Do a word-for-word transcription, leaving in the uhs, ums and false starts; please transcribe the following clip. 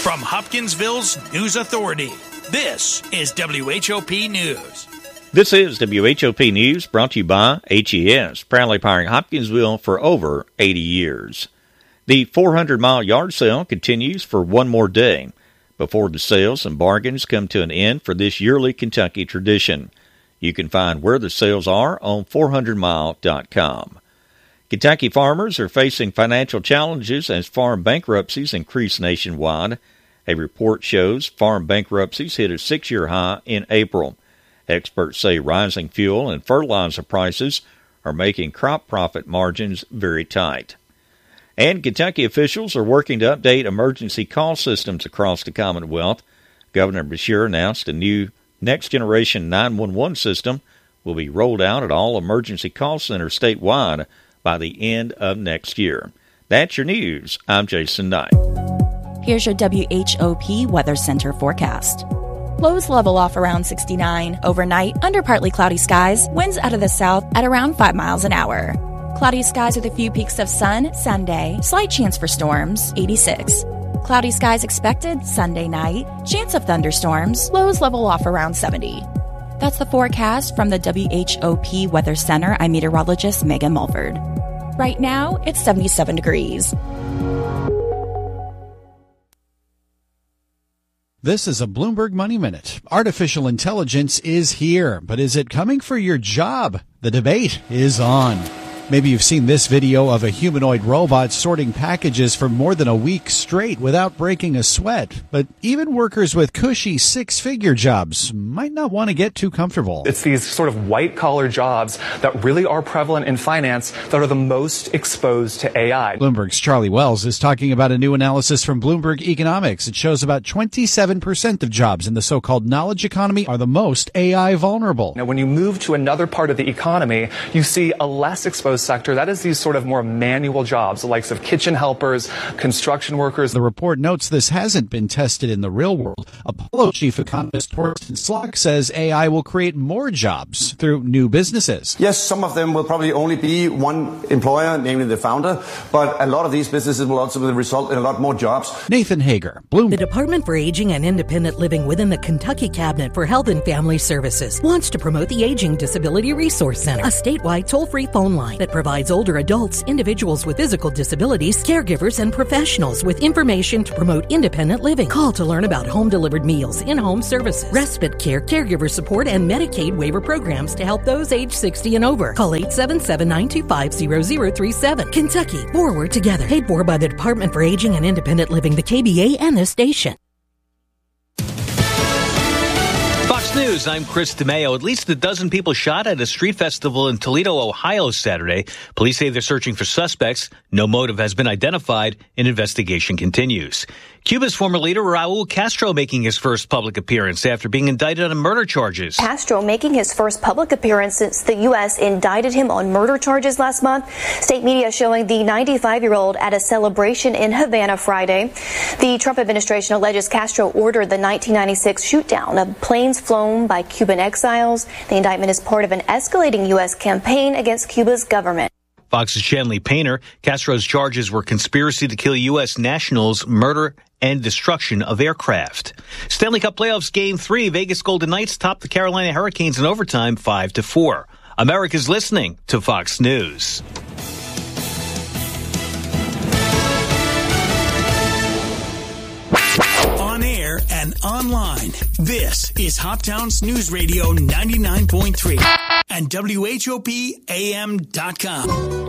From Hopkinsville's News Authority, this is W H O P News. This is W H O P News, brought to you by H E S, proudly powering Hopkinsville for over eighty years. The four hundred mile yard sale continues for one more day before the sales and bargains come to an end for this yearly Kentucky tradition. You can find where the sales are on four hundred mile dot com. Kentucky farmers are facing financial challenges as farm bankruptcies increase nationwide. A report shows farm bankruptcies hit a six-year high in April. Experts say rising fuel and fertilizer prices are making crop profit margins very tight. And Kentucky officials are working to update emergency call systems across the Commonwealth. Governor Beshear announced a new next-generation nine one one system will be rolled out at all emergency call centers statewide by the end of next year. That's your news. I'm Jason Knight. Here's your W H O P Weather Center forecast. Lows level off around sixty-nine. Overnight, under partly cloudy skies, winds out of the south at around five miles an hour. Cloudy skies with a few peaks of sun Sunday. Slight chance for storms, eighty-six. Cloudy skies expected Sunday night. Chance of thunderstorms. Lows level off around seventy. That's the forecast from the W H O P Weather Center. I'm meteorologist Megan Mulford. Right now, it's seventy-seven degrees. This is a Bloomberg Money Minute. Artificial intelligence is here, but is it coming for your job? The debate is on. Maybe you've seen this video of a humanoid robot sorting packages for more than a week straight without breaking a sweat. But even workers with cushy six-figure jobs might not want to get too comfortable. It's these sort of white-collar jobs that really are prevalent in finance that are the most exposed to A I. Bloomberg's Charlie Wells is talking about a new analysis from Bloomberg Economics. It shows about twenty-seven percent of jobs in the so-called knowledge economy are the most A I vulnerable. Now, when you move to another part of the economy, you see a less exposed sector. That is these sort of more manual jobs, the likes of kitchen helpers, construction workers. The report notes this hasn't been tested in the real world. Apollo chief economist Torsten Slok says A I will create more jobs through new businesses. Yes, some of them will probably only be one employer, namely the founder, but a lot of these businesses will ultimately result in a lot more jobs. Nathan Hager, Bloomberg. The Department for Aging and Independent Living within the Kentucky Cabinet for Health and Family Services wants to promote the Aging Disability Resource Center, a statewide toll-free phone line that provides older adults, individuals with physical disabilities, caregivers, and professionals with information to promote independent living. Call to learn about home-delivered meals, in-home services, respite care, caregiver support, and Medicaid waiver programs to help those age sixty and over. Call eight seven seven, nine two five, zero zero three seven. Kentucky, forward together. Paid for by the Department for Aging and Independent Living, the K B A, and this station. Fox News, I'm Chris DeMeo. At least a dozen people shot at a street festival in Toledo, Ohio Saturday. Police say they're searching for suspects. No motive has been identified. An investigation continues. Cuba's former leader, Raul Castro, making his first public appearance after being indicted on murder charges. Castro making his first public appearance since the U S indicted him on murder charges last month. State media showing the ninety-five-year-old at a celebration in Havana Friday. The Trump administration alleges Castro ordered the nineteen ninety-six shoot-down of planes flown by Cuban exiles. The indictment is part of an escalating U S campaign against Cuba's government. Fox's Shanley Painter. Castro's charges were conspiracy to kill U S nationals, murder, and destruction of aircraft. Stanley Cup Playoffs Game three, Vegas Golden Knights topped the Carolina Hurricanes in overtime five to four. America's listening to Fox News. On air and online, this is Hoptown's News Radio ninety-nine point three and W H O P A M dot com.